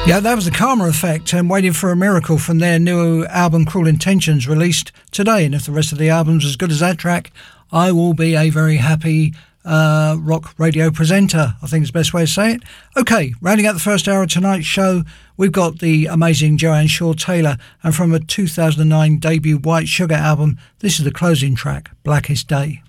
Yeah, that was the Karma Effect and Waiting for a Miracle from their new album Cruel Intentions, released today. And if the rest of the album's as good as that track, I will be a very happy rock radio presenter, I think is the best way to say it. Okay, rounding out the first hour of tonight's show, we've got the amazing Joanne Shaw Taylor, and from a 2009 debut White Sugar album, this is the closing track, Blackest Day.